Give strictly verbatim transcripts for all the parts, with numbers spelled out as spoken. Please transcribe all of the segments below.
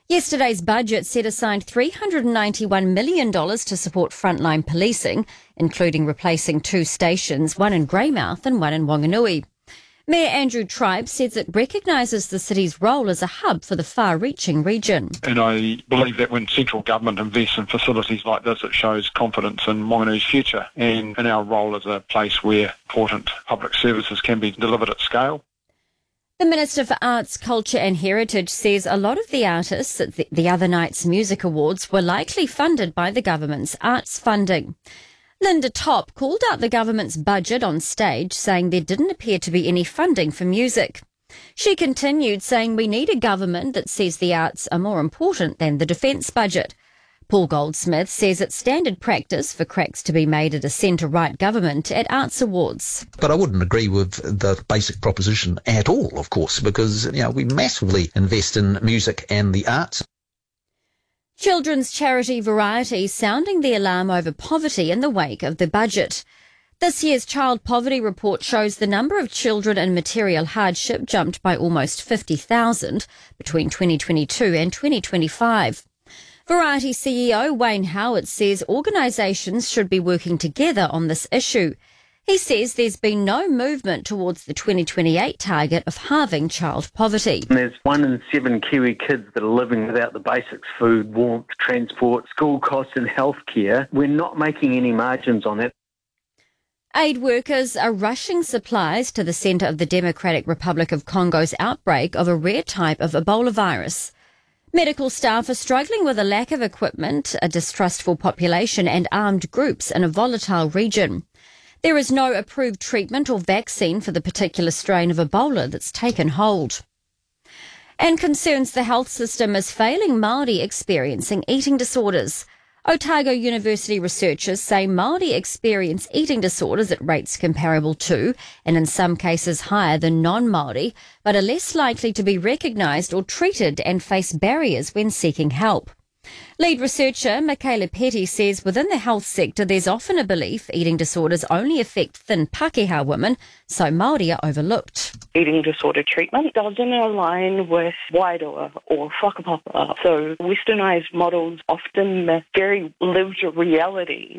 Yesterday's budget set aside three hundred ninety-one million dollars to support frontline policing, including replacing two stations, one in Greymouth and one in Wanganui. Mayor Andrew Tribe says it recognises the city's role as a hub for the far-reaching region. And I believe that when central government invests in facilities like this, it shows confidence in Wanganui's future and in our role as a place where important public services can be delivered at scale. The Minister for Arts, Culture and Heritage says a lot of the artists at the, the other night's music awards were likely funded by the government's arts funding. Linda Topp called out the government's budget on stage, saying there didn't appear to be any funding for music. She continued saying we need a government that says the arts are more important than the defence budget. Paul Goldsmith says it's standard practice for cracks to be made at a centre-right government at arts awards. But I wouldn't agree with the basic proposition at all, of course, because, you know, we massively invest in music and the arts. Children's charity Variety sounding the alarm over poverty in the wake of the budget. This year's child poverty report shows the number of children in material hardship jumped by almost fifty thousand between twenty twenty-two and twenty twenty-five. Variety C E O Wayne Howard says organisations should be working together on this issue. He says there's been no movement towards the twenty twenty-eight target of halving child poverty. There's one in seven Kiwi kids that are living without the basics: food, warmth, transport, school costs and healthcare. We're not making any margins on it. Aid workers are rushing supplies to the centre of the Democratic Republic of Congo's outbreak of a rare type of Ebola virus. Medical staff are struggling with a lack of equipment, a distrustful population and armed groups in a volatile region. There is no approved treatment or vaccine for the particular strain of Ebola that's taken hold. And concerns the health system is failing Māori experiencing eating disorders. Otago University researchers say Māori experience eating disorders at rates comparable to, and in some cases higher than non-Māori, but are less likely to be recognised or treated and face barriers when seeking help. Lead researcher Michaela Petty says within the health sector there's often a belief eating disorders only affect thin Pākehā women, so Māori are overlooked. Eating disorder treatment doesn't align with wairoa or whakapapa, so westernised models often miss very lived reality.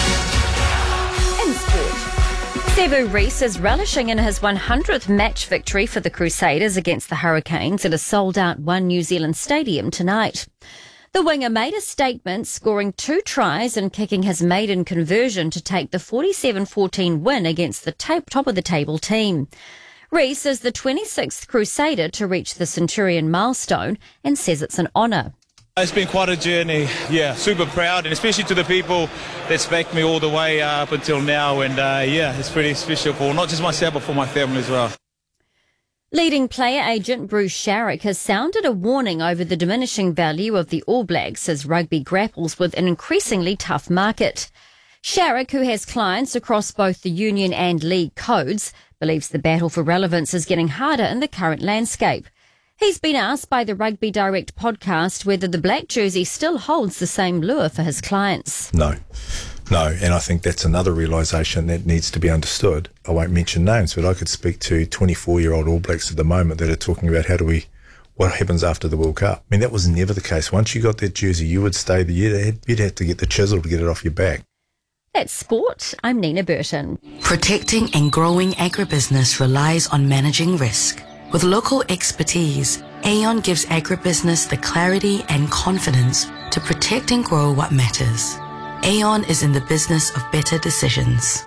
In sport, Sevu Reece is relishing in his one hundredth match victory for the Crusaders against the Hurricanes at a sold-out One New Zealand stadium tonight. The winger made a statement, scoring two tries and kicking his maiden conversion to take the forty-seven fourteen win against the top-of-the-table team. Reece is the twenty-sixth Crusader to reach the Centurion milestone and says it's an honour. It's been quite a journey, yeah, super proud, and especially to the people that's backed me all the way uh, up until now, and uh, yeah, it's pretty special for not just myself but for my family as well. Leading player agent Bruce Sharrock has sounded a warning over the diminishing value of the All Blacks as rugby grapples with an increasingly tough market. Sharrock, who has clients across both the union and league codes, believes the battle for relevance is getting harder in the current landscape. He's been asked by the Rugby Direct podcast whether the black jersey still holds the same lure for his clients. No. No, and I think that's another realisation that needs to be understood. I won't mention names, but I could speak to twenty-four-year-old All Blacks at the moment that are talking about how do we, what happens after the World Cup. I mean, that was never the case. Once you got that jersey, you would stay there. You'd, you'd have to get the chisel to get it off your back. That's sport. I'm Nina Burton. Protecting and growing agribusiness relies on managing risk. With local expertise, Aon gives agribusiness the clarity and confidence to protect and grow what matters. Aon is in the business of better decisions.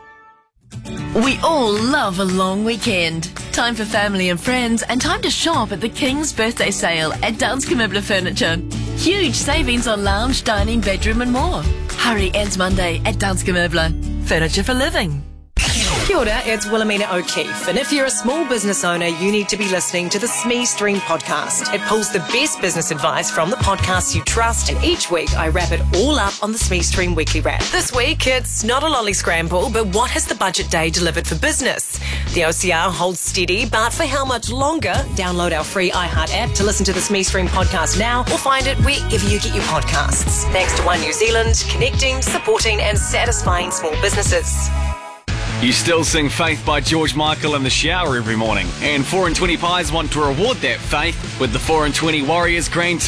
We all love a long weekend. Time for family and friends and time to shop at the King's Birthday Sale at Danske Møbler Furniture. Huge savings on lounge, dining, bedroom and more. Hurry ends Monday at Danske Møbler. Furniture for living. Kia ora, it's Wilhelmina O'Keefe, and if you're a small business owner, you need to be listening to the S M E Stream podcast. It pulls the best business advice from the podcasts you trust, and each week I wrap it all up on the S M E Stream weekly wrap. This week, it's not a lolly scramble, but what has the budget day delivered for business? The O C R holds steady, but for how much longer? Download our free iHeart app to listen to the S M E Stream podcast now, or find it wherever you get your podcasts. Thanks to One New Zealand, connecting, supporting and satisfying small businesses. You still sing Faith by George Michael in the shower every morning. And four and twenty Pies want to reward that faith with the four and twenty Warriors Grand